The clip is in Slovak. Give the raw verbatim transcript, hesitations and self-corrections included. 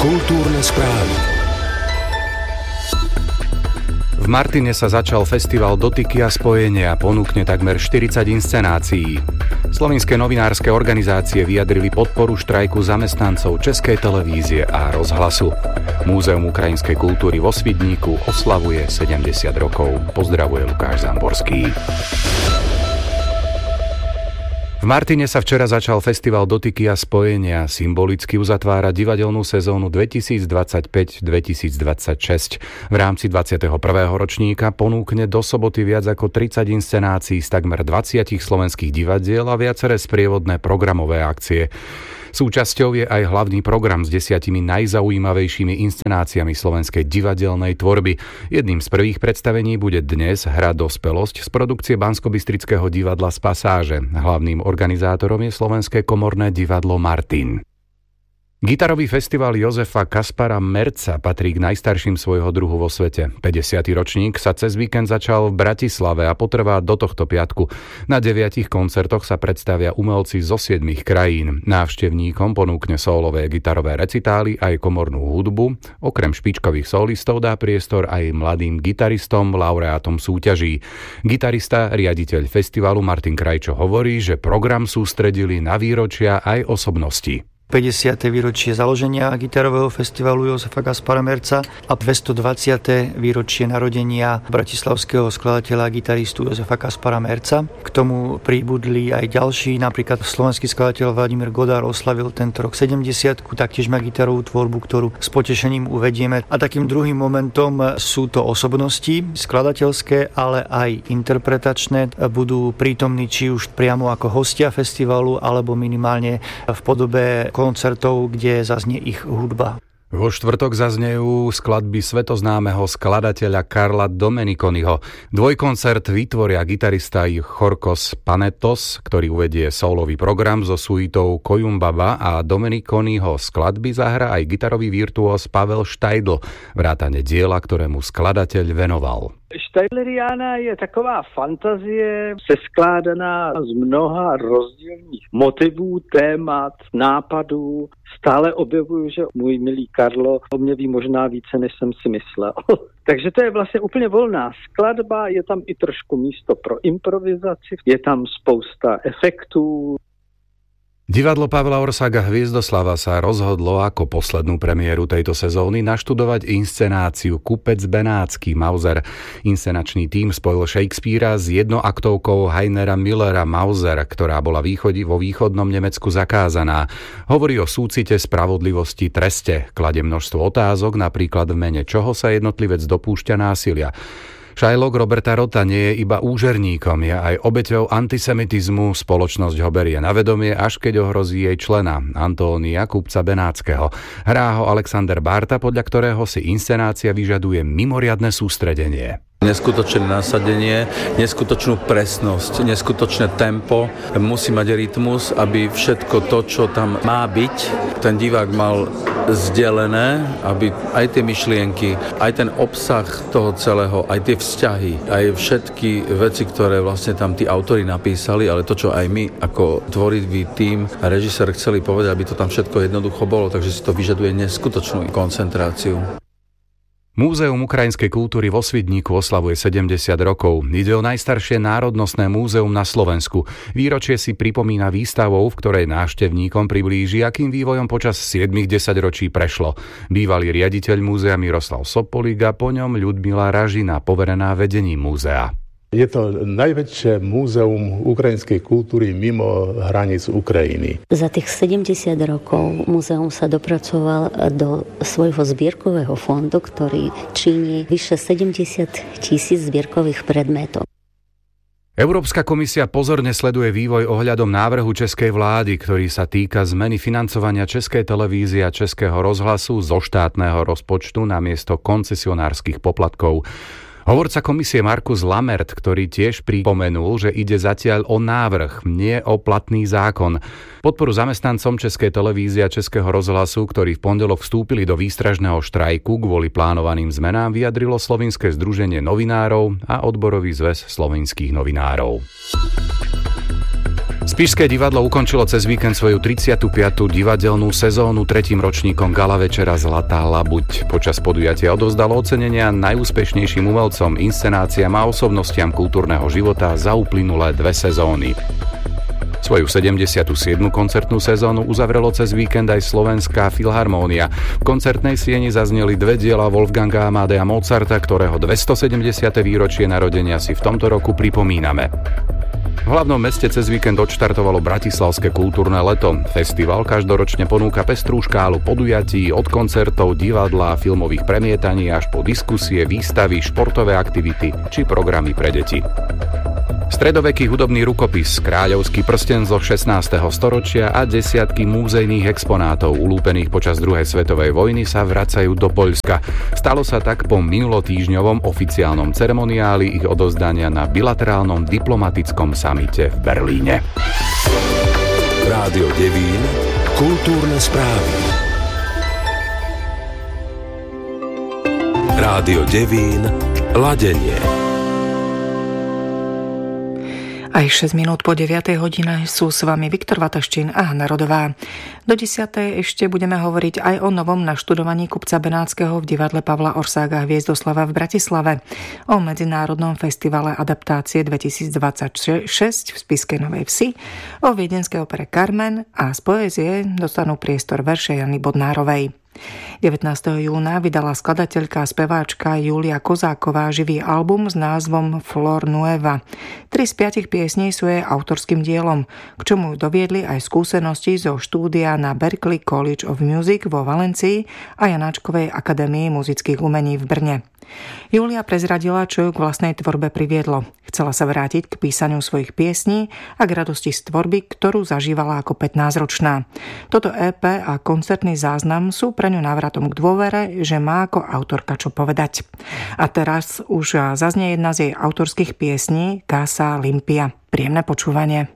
Kultúrne správy. V Martine sa začal festival Dotyky a spojenia, ponúkne takmer štyridsať inscenácií. Slovenské novinárske organizácie vyjadrili podporu štrajku zamestnancov Českej televízie a rozhlasu. Múzeum ukrajinskej kultúry vo Svidníku oslavuje sedemdesiat rokov. Pozdravuje Lukáš Zamborský. V Martine sa včera začal festival Dotyky a spojenia. Symbolicky uzatvára divadelnú sezónu dvetisícdvadsaťpäť dvetisícdvadsaťšesť. V rámci dvadsiateho prvého ročníka ponúkne do soboty viac ako tridsať inscenácií z takmer dvadsiatich slovenských divadiel a viaceré sprievodné programové akcie. Súčasťou je aj hlavný program s desiatimi najzaujímavejšími inscenáciami slovenskej divadelnej tvorby. Jedným z prvých predstavení bude dnes hra Dospelosť z produkcie Banskobystrického divadla z Pasáže. Hlavným organizátorom je Slovenské komorné divadlo Martin. Gitarový festival Jozefa Kaspara Merca patrí k najstarším svojho druhu vo svete. päťdesiaty ročník sa cez víkend začal v Bratislave a potrvá do tohto piatku. Na deviatich koncertoch sa predstavia umelci zo siedmich krajín. Návštevníkom ponúkne sólové gitarové recitály aj komornú hudbu. Okrem špičkových solistov dá priestor aj mladým gitaristom, laureátom súťaží. Gitarista, riaditeľ festivalu Martin Krajčo hovorí, že program sústredili na výročia aj osobnosti. päťdesiate výročie založenia gitarového festivalu Jozefa Kaspara Merca a dvestodvadsiate výročie narodenia bratislavského skladateľa a gitaristu Jozefa Kaspara Merca. K tomu pribudli aj ďalší, napríklad slovenský skladateľ Vladimír Godár oslavil tento rok sedemdesiatku, taktiež má gitarovú tvorbu, ktorú s potešením uvedieme. A takým druhým momentom sú to osobnosti skladateľské, ale aj interpretačné. Budú prítomní či už priamo ako hostia festivalu, alebo minimálne v podobe koncertov, kde zaznie ich hudba. Vo štvrtok zaznejú skladby svetoznámeho skladateľa Karla Domeniconiho. Dvojkoncert vytvoria gitarista Chorkos Panetos, ktorý uvedie soulový program so suitou Kojumbaba, a Domeniconiho skladby zahrá aj gitarový virtuós Pavel Štajdl, vrátane diela, ktorému skladateľ venoval. Štajdleriána je taková fantazie seskládaná z mnoha rozdílných motivů, témat, nápadů. Stále objevuju, že můj milý Karlo o mě ví možná více, než jsem si myslel. Takže to je vlastně úplně volná skladba, je tam i trošku místo pro improvizaci, je tam spousta efektů. Divadlo Pavla Orsága Hviezdoslava sa rozhodlo ako poslednú premiéru tejto sezóny naštudovať inscenáciu Kupec Benátsky Mauser. Inscenačný tím spojil Shakespearea s jednoaktovkou Heinera Millera Mauser, ktorá bola východi vo východnom Nemecku zakázaná. Hovorí o súcite, spravodlivosti, treste. Kladie množstvo otázok, napríklad v mene čoho sa jednotlivec dopúšťa násilia. Shylock Roberta Rota nie je iba úžerníkom, je aj obeťou antisemitizmu, spoločnosť ho berie na vedomie, až keď ohrozí jej člena, Antónia Kupca Benátskeho. Hrá ho Alexander Bárta, podľa ktorého si inscenácia vyžaduje mimoriadne sústredenie. Neskutočné nasadenie, neskutočnú presnosť, neskutočné tempo. Musí mať rytmus, aby všetko to, čo tam má byť, ten divák mal zdelené, aby aj tie myšlienky, aj ten obsah toho celého, aj tie vzťahy, aj všetky veci, ktoré vlastne tam tí autori napísali, ale to, čo aj my ako tvorivý tím a režisér chceli povedať, aby to tam všetko jednoducho bolo, takže si to vyžaduje neskutočnú koncentráciu. Múzeum ukrajinskej kultúry vo Svidníku oslavuje sedemdesiat rokov. Ide o najstaršie národnostné múzeum na Slovensku. Výročie si pripomína výstavou, v ktorej návštevníkom priblíži, akým vývojom počas siedmich desaťročí prešlo. Bývalý riaditeľ múzea Miroslav Sopolik a po ňom Ľudmila Ražina, poverená vedením múzea. Je to najväčšie múzeum ukrajinskej kultúry mimo hraníc Ukrajiny. Za tých sedemdesiat rokov múzeum sa dopracoval do svojho zbierkového fondu, ktorý činí vyše sedemdesiat tisíc zbierkových predmetov. Európska komisia pozorne sleduje vývoj ohľadom návrhu českej vlády, ktorý sa týka zmeny financovania Českej televízie a Českého rozhlasu zo štátneho rozpočtu namiesto koncesionárskych poplatkov. Hovorca komisie Markus Lammert, ktorý tiež pripomenul, že ide zatiaľ o návrh, nie o platný zákon. Podporu zamestnancom Českej televízie a Českého rozhlasu, ktorí v pondelok vstúpili do výstražného štrajku kvôli plánovaným zmenám, vyjadrilo Slovinské združenie novinárov a odborový zväz slovinských novinárov. Spišské divadlo ukončilo cez víkend svoju tridsiatu piatu divadelnú sezónu tretím ročníkom gala večera Zlatá labuť. Počas podujatia odovzdalo ocenenia najúspešnejším umelcom, inscenáciám a osobnostiam kultúrneho života za uplynulé dve sezóny. Svoju sedemdesiatu siedmu koncertnú sezónu uzavrelo cez víkend aj Slovenská filharmónia. V koncertnej sieni zazneli dve diela Wolfganga Amadea Mozarta, ktorého dvestosedemdesiate výročie narodenia si v tomto roku pripomíname. V hlavnom meste cez víkend odštartovalo Bratislavské kultúrne leto. Festival každoročne ponúka pestrú škálu podujatí od koncertov, divadla, filmových premietaní až po diskusie, výstavy, športové aktivity či programy pre deti. Stredoveký hudobný rukopis, kráľovský prsten zo šestnásteho storočia a desiatky múzejných exponátov ulúpených počas druhej svetovej vojny sa vracajú do Poľska. Stalo sa tak po minulotýždňovom oficiálnom ceremoniáli ich odovzdania na bilaterálnom diplomatickom samite v Berlíne. Rádio Devín, kultúrne správy. Rádio Devín, ladenie. Aj šesť minút po deviatej hodine sú s vami Viktor Vataštín a Hanna Rodová. Do desiatej ešte budeme hovoriť aj o novom naštudovaní kupca Benátskeho v divadle Pavla Orsága Hviezdoslava v Bratislave, o Medzinárodnom festivale adaptácie dvetisícdvadsaťšesť v Spišskej Novej Vsi, o viedenskej opere Carmen a z poézie dostanú priestor verše Jany Bodnárovej. devätnásteho júna vydala skladateľka a speváčka Julia Kozáková živý album s názvom Flor Nueva. Tri z piatich piesní sú jej autorským dielom, k čomu doviedli aj skúsenosti zo štúdia na Berklee College of Music vo Valencii a Janáčkovej akadémii muzických umení v Brne. Julia prezradila, čo ju k vlastnej tvorbe priviedlo. Chcela sa vrátiť k písaniu svojich piesní a k radosti z tvorby, ktorú zažívala ako pätnásťročná. Toto é pé a koncertný záznam sú pre ňu návratom k dôvere, že má ako autorka čo povedať. A teraz už zaznie jedna z jej autorských piesní, Casa Limpia. Príjemné počúvanie.